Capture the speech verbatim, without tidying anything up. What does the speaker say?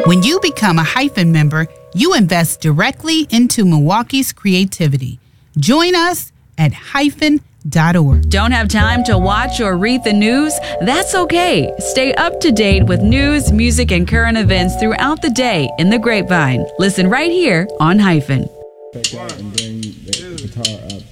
When you become a Hyphen member, you invest directly into Milwaukee's creativity. Join us at hyphen dot org. Don't have time to watch or read the news? That's okay. Stay up to date with news, music, and current events throughout the day in the Grapevine. Listen right here on Hyphen. And bring the guitar up.